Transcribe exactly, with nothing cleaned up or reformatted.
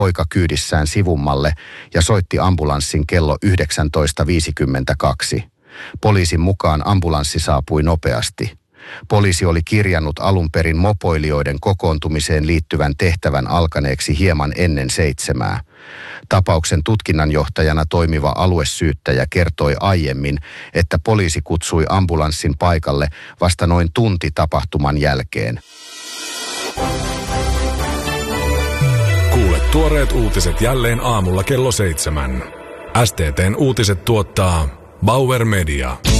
poika kyydissään sivummalle ja soitti ambulanssin kello yhdeksäntoista viisikymmentäkaksi. Poliisin mukaan ambulanssi saapui nopeasti. Poliisi oli kirjannut alun perin mopoilijoiden kokoontumiseen liittyvän tehtävän alkaneeksi hieman ennen seitsemää. Tapauksen tutkinnanjohtajana toimiva aluesyyttäjä kertoi aiemmin, että poliisi kutsui ambulanssin paikalle vasta noin tunti tapahtuman jälkeen. Kuule tuoreet uutiset jälleen aamulla kello seitsemän. S T T:n uutiset tuottaa Bauer Media.